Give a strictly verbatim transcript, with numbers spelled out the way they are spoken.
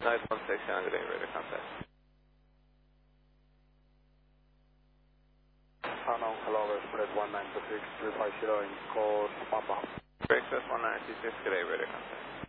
nine one six, Yangon radio contact. Unknown kilometer, spread one nine two six, three five zero in course Papa. Breakfast one nine two six, good day, radio contact.